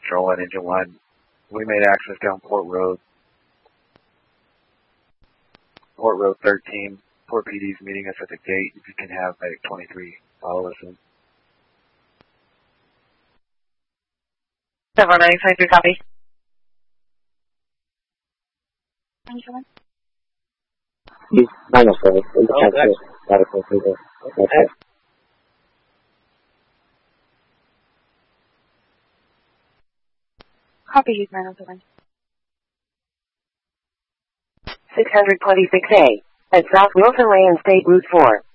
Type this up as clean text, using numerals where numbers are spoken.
Patrol and Engine 1. We made access down Port Road. Port Road 13. Port PD's meeting us at the gate. If you can have Medic 23 follow us in. 7923, copy. He's final service. Okay. Copy, he's 907. 626A at South Wilson Way and State Route 4.